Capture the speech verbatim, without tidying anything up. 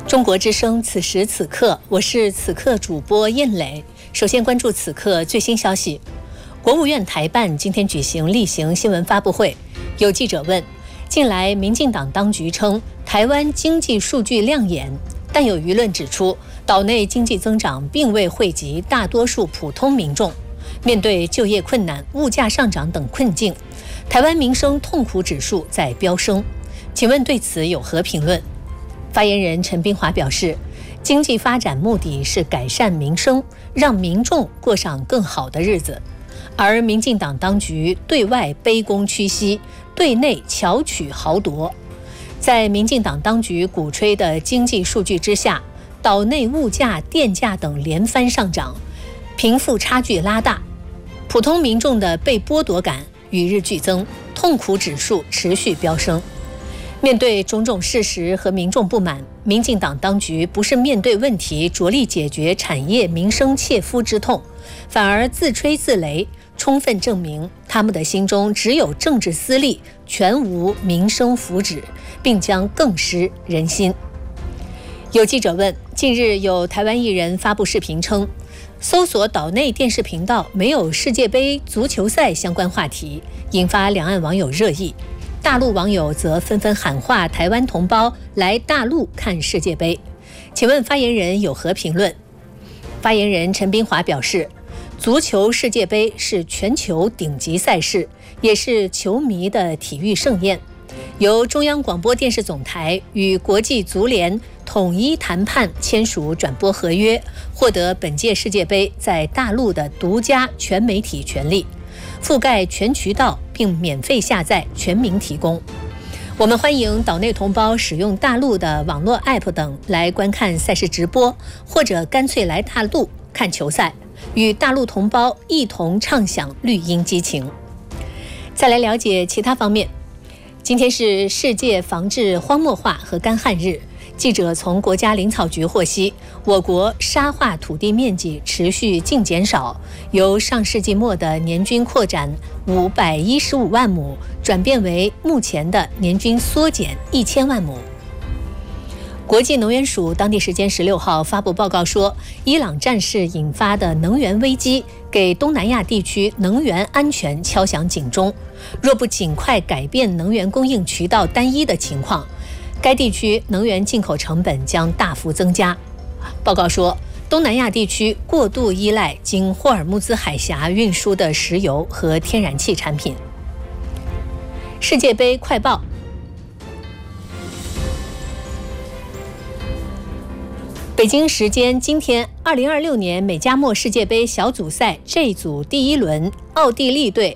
中国之声，此时此刻，我是此刻主播燕磊。首先关注此刻最新消息。国务院台办今天举行例行新闻发布会，有记者问：近来民进党当局称台湾经济数据亮眼，但有舆论指出，岛内经济增长并未惠及大多数普通民众。面对就业困难、物价上涨等困境，台湾民生痛苦指数在飙升。请问对此有何评论？发言人陈斌华表示，经济发展目的是改善民生，让民众过上更好的日子。而民进党当局对外卑躬屈膝，对内巧取豪夺。在民进党当局鼓吹的经济数据之下，岛内物价、电价等连番上涨，贫富差距拉大，普通民众的被剥夺感与日俱增，痛苦指数持续飙升。面对种种事实和民众不满，民进党当局不是面对问题着力解决产业民生切肤之痛，反而自吹自擂，充分证明他们的心中只有政治私利，全无民生福祉，并将更失人心。有记者问，近日有台湾艺人发布视频称，搜索岛内电视频道没有世界杯足球赛相关话题，引发两岸网友热议。大陆网友则纷纷喊话台湾同胞来大陆看世界杯。请问发言人有何评论？发言人陈斌华表示，足球世界杯是全球顶级赛事，也是球迷的体育盛宴。由中央广播电视总台与国际足联统一谈判签署转播合约，获得本届世界杯在大陆的独家全媒体权利，覆盖全渠道，并免费下载，全民提供。我们欢迎岛内同胞使用大陆的网络 A P P 等来观看赛事直播，或者干脆来大陆看球赛，与大陆同胞一同畅享绿茵激情。再来了解其他方面。今天是世界防治荒漠化和干旱日。记者从国家林草局获悉，我国沙化土地面积持续净减少，由上世纪末的年均扩展五百一十五万亩，转变为目前的年均缩减一千万亩。国际能源署当地时间十六号发布报告说，伊朗战事引发的能源危机给东南亚地区能源安全敲响警钟。若不尽快改变能源供应渠道单一的情况，该地区能源进口成本将大幅增加。报告说，东南亚地区过度依赖经霍尔木兹海峡运输的石油和天然气产品。世界杯快报。北京时间今天，二零二六年美加墨世界杯小组赛 J 组第一轮，奥地利队